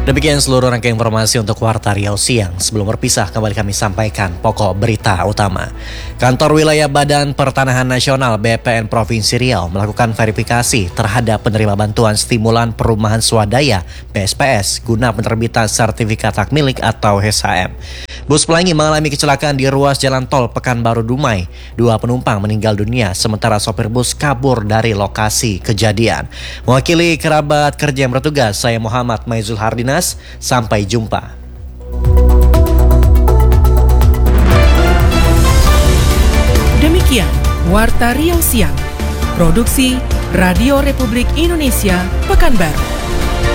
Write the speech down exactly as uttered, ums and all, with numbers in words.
Demikian seluruh rangkaian informasi untuk Warta Riau Siang. Sebelum berpisah, kembali kami sampaikan pokok berita utama. Kantor Wilayah Badan Pertanahan Nasional B P N Provinsi Riau melakukan verifikasi terhadap penerima bantuan stimulan perumahan swadaya B S P S guna penerbitan sertifikat hak milik atau S H M. Bus pelangi mengalami kecelakaan di ruas jalan tol Pekanbaru Dumai. Dua penumpang meninggal dunia sementara sopir bus kabur dari lokasi kejadian. Mewakili kerabat kerja yang bertugas, saya Muhammad Maizul Hardinas. Sampai jumpa. Demikian Warta Riau Siang. Produksi Radio Republik Indonesia Pekanbaru.